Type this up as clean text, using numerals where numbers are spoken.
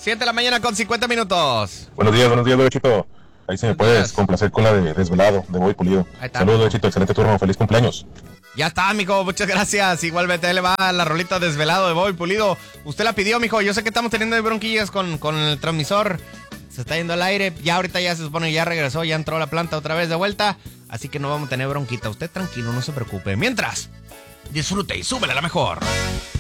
7 de la mañana con 50 minutos. Buenos días, Bebechito. Ahí se me puedes complacer con la de Desvelado, de Bobby Pulido. Saludos, Bebechito, excelente turno, feliz cumpleaños. Ya está, mijo, muchas gracias. Igualmente, ahí le va la rolita Desvelado de Bobby Pulido. Usted la pidió, mijo. Yo sé que estamos teniendo bronquillas con el transmisor. Se está yendo al aire. Ya ahorita ya se supone que ya regresó, ya entró la planta otra vez de vuelta. Así que no vamos a tener bronquita. Usted tranquilo, no se preocupe. Mientras, disfrute y súbele a la mejor.